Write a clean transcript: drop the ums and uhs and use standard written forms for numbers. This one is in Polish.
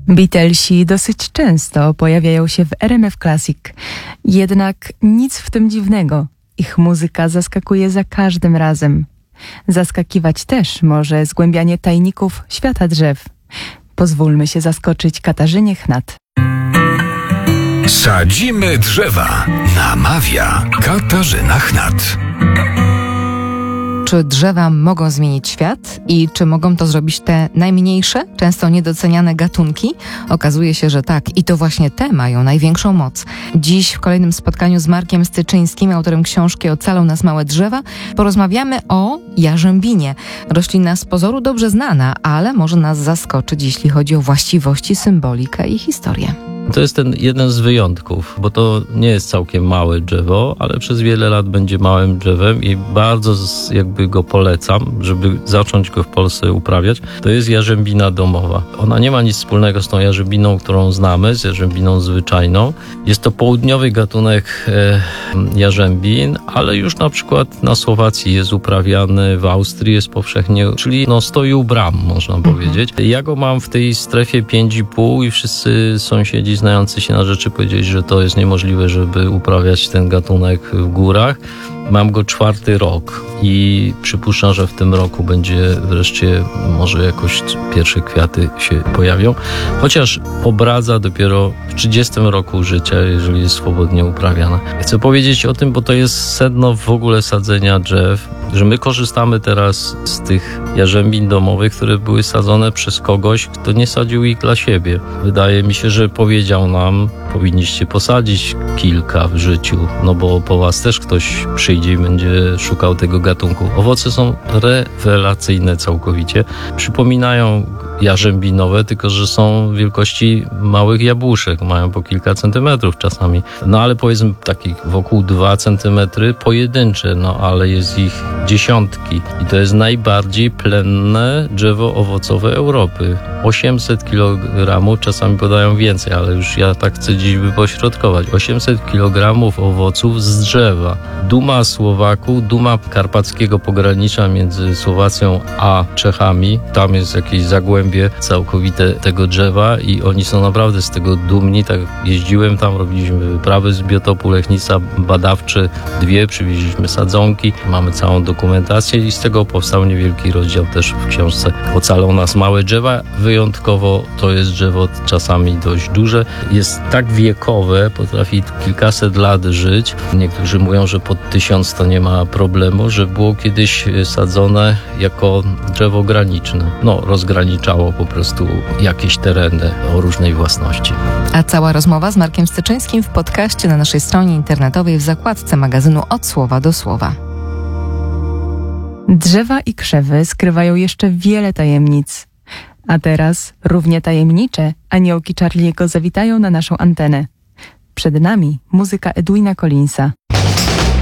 Beatlesi dosyć często pojawiają się w RMF Classic. Jednak nic w tym dziwnego. Ich muzyka zaskakuje za każdym razem. Zaskakiwać też może zgłębianie tajników świata drzew. Pozwólmy się zaskoczyć Katarzynie Chnat. Sadzimy drzewa. Namawia Katarzyna Chnat. Czy drzewa mogą zmienić świat i czy mogą to zrobić te najmniejsze, często niedoceniane gatunki? Okazuje się, że tak i to właśnie te mają największą moc. Dziś w kolejnym spotkaniu z Markiem Styczyńskim, autorem książki Ocalą nas małe drzewa, porozmawiamy o jarzębinie. Roślina z pozoru dobrze znana, ale może nas zaskoczyć, jeśli chodzi o właściwości, symbolikę i historię. To jest ten jeden z wyjątków, bo to nie jest całkiem małe drzewo, ale przez wiele lat będzie małym drzewem i bardzo jakby go polecam, żeby zacząć go w Polsce uprawiać. To jest jarzębina domowa. Ona nie ma nic wspólnego z tą jarzębiną, którą znamy, z jarzębiną zwyczajną. Jest to południowy gatunek jarzębin, ale już na przykład na Słowacji jest uprawiany, w Austrii jest powszechnie, czyli stoi u bram, można powiedzieć. Ja go mam w tej strefie 5,5 i wszyscy sąsiedzi znający się na rzeczy powiedzieli, że to jest niemożliwe, żeby uprawiać ten gatunek w górach. Mam go 4. rok i przypuszczam, że w tym roku będzie wreszcie może jakoś pierwsze kwiaty się pojawią. Chociaż obradza dopiero w 30 roku życia, jeżeli jest swobodnie uprawiana. Chcę powiedzieć o tym, bo to jest sedno w ogóle sadzenia drzew, że my korzystamy teraz z tych jarzębin domowych, które były sadzone przez kogoś, kto nie sadził ich dla siebie. Wydaje mi się, że powiedział nam, powinniście posadzić kilka w życiu, no bo po was też ktoś przyjdzie i będzie szukał tego gatunku. Owoce są rewelacyjne całkowicie. Przypominają jarzębinowe, tylko że są wielkości małych jabłuszek. Mają po kilka centymetrów czasami. No ale powiedzmy takich wokół 2 centymetry pojedyncze, no ale jest ich dziesiątki. I to jest najbardziej plenne drzewo owocowe Europy. 800 kg, czasami podają więcej, ale już ja tak chcę dziś wypośrodkować. 800 kg owoców z drzewa. Duma Słowaków, duma karpackiego pogranicza między Słowacją a Czechami. Tam jest jakieś zagłębie całkowite tego drzewa i oni są naprawdę z tego dumni. Tak jeździłem tam, robiliśmy wyprawy z biotopu Lechnica badawcze, 2, przywieźliśmy sadzonki, mamy całą dokumentację i z tego powstał niewielki rozdział też w książce Ocalą nas małe drzewa. Wyjątkowo to jest drzewo czasami dość duże. Jest tak wiekowe, potrafi kilkaset lat żyć. Niektórzy mówią, że pod 1000 to nie ma problemu, że było kiedyś sadzone jako drzewo graniczne. No, rozgraniczało po prostu jakieś tereny o różnej własności. A cała rozmowa z Markiem Styczyńskim w podcaście na naszej stronie internetowej w zakładce magazynu Od Słowa do Słowa. Drzewa i krzewy skrywają jeszcze wiele tajemnic. A teraz równie tajemnicze aniołki Charliego zawitają na naszą antenę. Przed nami muzyka Edwina Collinsa.